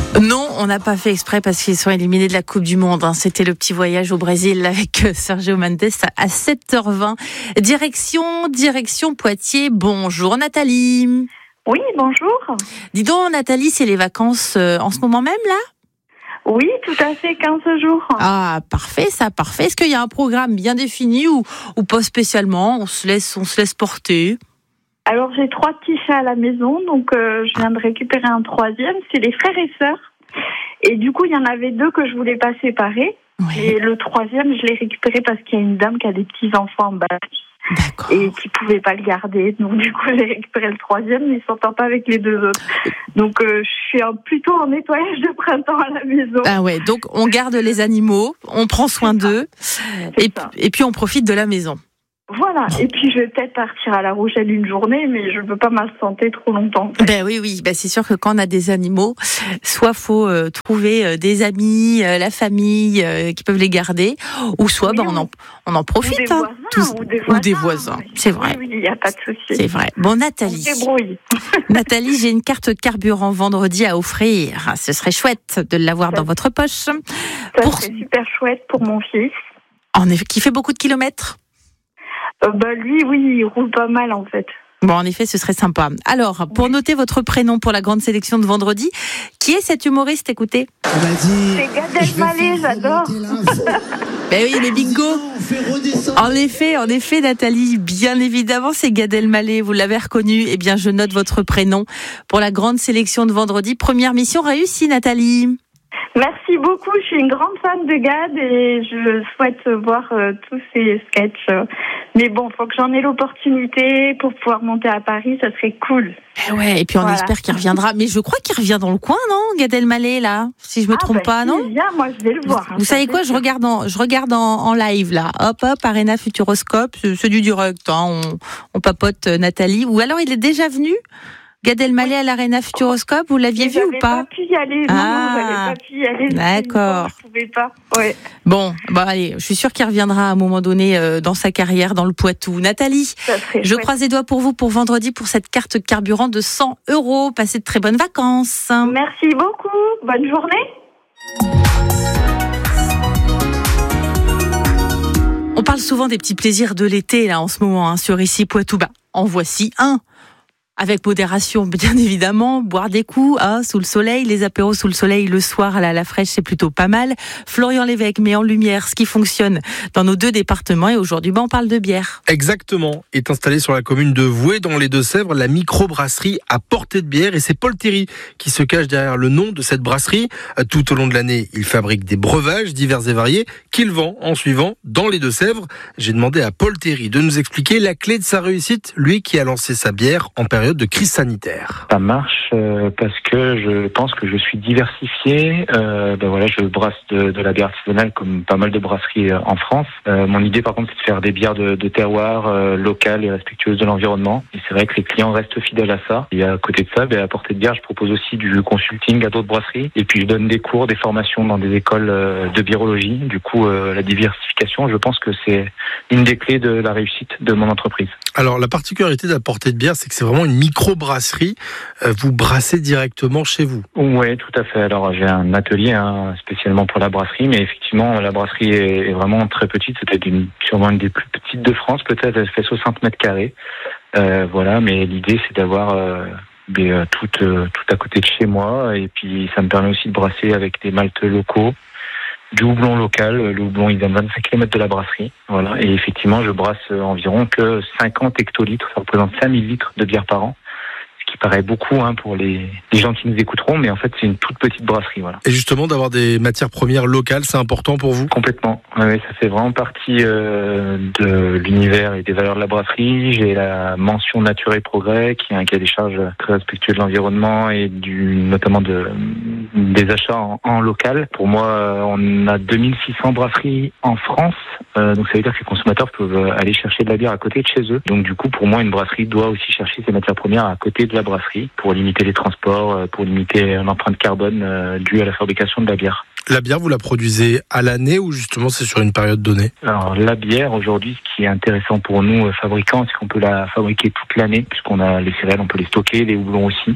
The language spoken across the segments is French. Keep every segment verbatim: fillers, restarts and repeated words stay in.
Non, on n'a pas fait exprès parce qu'ils sont éliminés de la Coupe du Monde. Hein. C'était le petit voyage au Brésil avec Sergio Mendes à sept heures vingt. Direction, direction Poitiers. Bonjour Nathalie. Oui, bonjour. Dis donc Nathalie, c'est les vacances euh, en ce moment même là ? Oui, tout à fait, quinze jours. Ah, parfait ça, parfait. Est-ce qu'il y a un programme bien défini ou, ou pas spécialement ? On se laisse, on se laisse porter ? Alors, j'ai trois petits chats à la maison, donc euh, je viens de récupérer un troisième. C'est les frères et sœurs. Et du coup, il y en avait deux que je voulais pas séparer. Oui. Et le troisième, je l'ai récupéré parce qu'il y a une dame qui a des petits-enfants en bas D'accord. Et qui pouvait pas le garder. Donc, du coup, j'ai récupéré le troisième, mais il s'entend pas avec les deux autres. Donc, euh, je suis un, plutôt en nettoyage de printemps à la maison. Ah ouais, donc on garde les animaux, on prend soin d'eux, et, et puis on profite de la maison. Voilà, et puis je vais peut-être partir à La Rochelle une journée, mais je ne veux pas m'absenter trop longtemps. Ben oui, oui, ben c'est sûr que quand on a des animaux, soit faut euh, trouver euh, des amis, euh, la famille euh, qui peuvent les garder, ou soit oui, ben, on, en, on en profite. Ou des hein, voisins. Tous, ou des voisins, ou des voisins. C'est vrai. Oui, il n'y a pas de souci. C'est vrai. Bon, Nathalie. On se débrouille. Nathalie, j'ai une carte carburant vendredi à offrir. Ce serait chouette de l'avoir ça, dans votre poche. Ça pour... serait super chouette pour mon fils. En effet, qui fait beaucoup de kilomètres. Euh, bah lui, oui, il roule pas mal en fait. Bon, en effet, ce serait sympa. Alors, pour oui. noter votre prénom pour la grande sélection de vendredi, qui est cet humoriste, écoutez ? C'est Gad Elmaleh, j'adore. Ben oui, les bingo. En effet, en effet, Nathalie, bien évidemment, c'est Gad Elmaleh. Vous l'avez reconnu. Eh bien, je note votre prénom pour la grande sélection de vendredi. Première mission réussie, Nathalie. Merci beaucoup, je suis une grande fan de Gad et je souhaite voir euh, tous ses sketchs. Mais bon, il faut que j'en ai l'opportunité pour pouvoir monter à Paris, ça serait cool. Et ouais, et puis on voilà. espère qu'il reviendra. Mais je crois qu'il revient dans le coin, non, Gad Elmaleh, là, si je me ah, trompe bah, pas, si non il vient, moi je vais le voir. Vous, vous savez quoi, je regarde, en, je regarde en, en live, là. Hop, hop, Arena Futuroscope, c'est du direct, hein, on, on papote Nathalie. Ou alors il est déjà venu Gad Elmaleh à l'Arena Futuroscope, vous l'aviez mais vu ou pas ? J'avais pas pu y aller. Non, ah, non, j'avais pas pu y aller. D'accord. Je pouvais pas. Ouais. Bon, bah allez, je suis sûre qu'il reviendra à un moment donné euh, dans sa carrière dans le Poitou. Nathalie, je chouette. croise les doigts pour vous pour vendredi pour cette carte carburant de cent euros. Passez de très bonnes vacances. Merci beaucoup. Bonne journée. On parle souvent des petits plaisirs de l'été là en ce moment hein, sur ici Poitou. Bah, en voici un. Avec modération, bien évidemment, boire des coups hein, sous le soleil, les apéros sous le soleil le soir à la, la fraîche, c'est plutôt pas mal. Florian Lévesque met en lumière ce qui fonctionne dans nos deux départements et aujourd'hui, ben, on parle de bière. Exactement, est installée sur la commune de Voué dans les Deux-Sèvres, la microbrasserie à portée de bière et c'est Paul Théry qui se cache derrière le nom de cette brasserie. Tout au long de l'année, il fabrique des breuvages divers et variés qu'il vend en suivant dans les Deux-Sèvres. J'ai demandé à Paul Théry de nous expliquer la clé de sa réussite, lui qui a lancé sa bière en période de crise sanitaire. Ça marche euh, parce que je pense que je suis diversifié. Euh, ben voilà, je brasse de, de la bière artisanale comme pas mal de brasseries euh, en France. Euh, mon idée par contre c'est de faire des bières de, de terroir euh, locales et respectueuses de l'environnement. Et c'est vrai que les clients restent fidèles à ça. Et à côté de ça, ben, à portée de bière, je propose aussi du consulting à d'autres brasseries. Et puis je donne des cours, des formations dans des écoles euh, de birologie. Du coup, euh, la diversification, je pense que c'est une des clés de la réussite de mon entreprise. Alors la particularité de la portée de bière, c'est que c'est vraiment une micro-brasserie, vous brassez directement chez vous. Oui, tout à fait. Alors j'ai un atelier hein, spécialement pour la brasserie, mais effectivement la brasserie est, est vraiment très petite. C'était une, sûrement une des plus petites de France, peut-être. Elle fait soixante mètres carrés. Euh, voilà, mais l'idée c'est d'avoir euh, des, tout, euh, tout à côté de chez moi, et puis ça me permet aussi de brasser avec des maltes locaux. Du houblon local, le houblon il vient de vingt-cinq kilomètres de la brasserie, voilà. Et effectivement, je brasse environ que cinquante hectolitres, ça représente cinq mille litres de bière par an, ce qui paraît beaucoup hein, pour les, les gens qui nous écouteront, mais en fait c'est une toute petite brasserie, voilà. Et justement, d'avoir des matières premières locales, c'est important pour vous ? Complètement, oui, ça fait vraiment partie euh, de l'univers et des valeurs de la brasserie. J'ai la mention Nature et Progrès, qui est un cahier des charges très respectueux de l'environnement et du notamment de des achats en, en local. Pour moi, on a deux mille six cents brasseries en France, euh, donc ça veut dire que les consommateurs peuvent aller chercher de la bière à côté de chez eux. Donc du coup, pour moi, une brasserie doit aussi chercher ses matières premières à côté de la brasserie pour limiter les transports, pour limiter l'empreinte carbone euh, due à la fabrication de la bière. La bière, vous la produisez à l'année ou justement c'est sur une période donnée ? Alors la bière, aujourd'hui, ce qui est intéressant pour nous, fabricants, c'est qu'on peut la fabriquer toute l'année, puisqu'on a les céréales, on peut les stocker, les houblons aussi.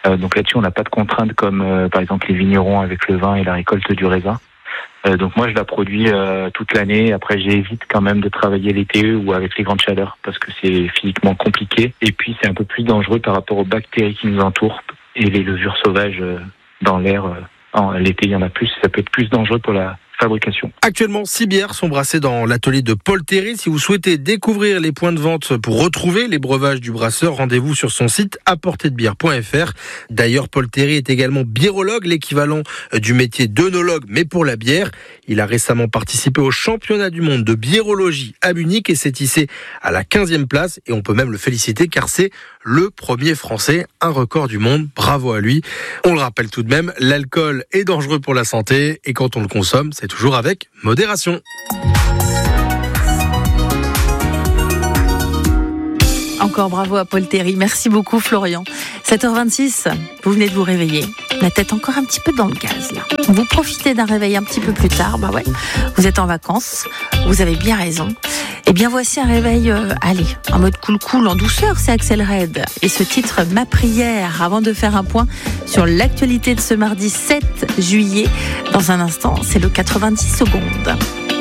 Euh, donc là-dessus, on n'a pas de contraintes comme euh, par exemple les vignerons avec le vin et la récolte du raisin. Euh, donc moi, je la produis euh, toute l'année. Après, j'évite quand même de travailler l'été ou avec les grandes chaleurs parce que c'est physiquement compliqué. Et puis, c'est un peu plus dangereux par rapport aux bactéries qui nous entourent et les levures sauvages euh, dans l'air. Euh, en, l'été, il y en a plus. Ça peut être plus dangereux pour la fabrication. Actuellement, six bières sont brassées dans l'atelier de Paul Théry. Si vous souhaitez découvrir les points de vente pour retrouver les breuvages du brasseur, rendez-vous sur son site à portée de bière point f r. D'ailleurs, Paul Théry est également biérologue, l'équivalent du métier d'œnologue, mais pour la bière. Il a récemment participé au championnat du monde de biérologie à Munich et s'est hissé à la quinzième place. Et on peut même le féliciter car c'est le premier Français, un record du monde. Bravo à lui. On le rappelle tout de même, l'alcool est dangereux pour la santé et quand on le consomme, c'est toujours avec modération. Encore bravo à Paul Théry. Merci beaucoup Florian. sept heures vingt-six, vous venez de vous réveiller. La tête encore un petit peu dans le gaz là. Vous profitez d'un réveil un petit peu plus tard, bah ouais. Vous êtes en vacances, vous avez bien raison. Et bien voici un réveil, euh, allez, en mode cool cool, en douceur, c'est Axel Red. Et ce titre, Ma prière, avant de faire un point sur l'actualité de ce mardi sept juillet. Dans un instant, c'est le quatre-vingt-dix secondes.